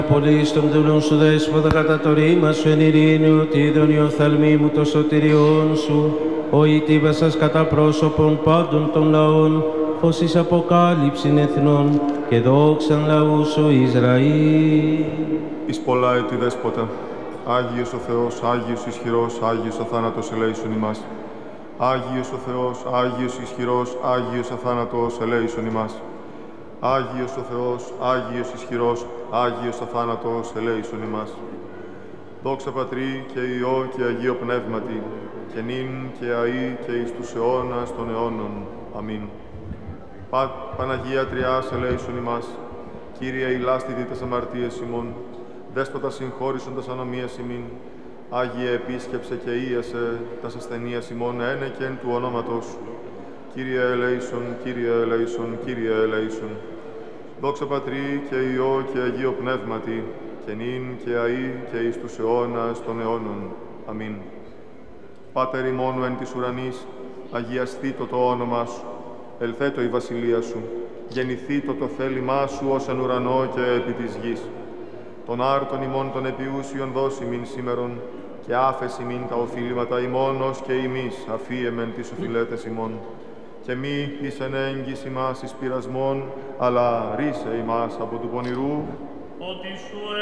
Πολύ στον δούλον σου δέσποτα κατά το ρήμα σου εν ειρήνη, ότι είδον η οφθαλμή μου το σωτηριόν σου, ο ητίβασας κατά πρόσωπον πάντων των λαών, φως εις αποκάλυψην εθνών και δόξαν λαού σου Ισραήλ. Εις πολλά έτη δέσποτα, Άγιος ο Θεός, Άγιος ισχυρός, Άγιος αθάνατος ελέησον ημάς. Άγιος ο Θεός, Άγιος ισχυρός, Άγιος αθάνατος ελέησον ημάς. Άγιος ο Θεός, Άγιος ισχυρός, Άγιος αθάνατος ελέησον ημάς. Δόξα Πατρί και Υιό και Αγίο Πνεύματι, και νυν και αεί και εις τους αιώνας των αιώνων. Αμήν. Παναγία Τριάς ελέησον ημάς. Κύριε ηλάστητη τας αμαρτίες ημών, Δέσποτα συγχώρησον τας ανομίας ημίν, Άγιε επίσκεψε και ίασε τας ασθενείας ημών ένε και εν του ονόματος σου. Κύριε ελέησον, Κύριε ελέησον, Κύριε ελέησον. Δόξα Πατρί και Υιό και Αγίο Πνεύματι, και νυν και αεί και εις τους αιώνας των αιώνων. Αμήν. Πάτερ ημών εν της ουρανής, αγιαστήτω το όνομά σου, ελθέτω η βασιλεία σου, γεννηθήτω το θέλημά σου ως εν ουρανό και επί της γης. Τον άρτον ημών των επιούσιων δώσει μην σήμερον, και άφεση μην τα οφείληματα ημών, ως και ημείς αφίεμεν τις οφειλέτες ημών. Και μη εις εν έγκυς ημάς εις πειρασμόν, αλλά ρίσε ημάς από του πονηρού. Ότι σου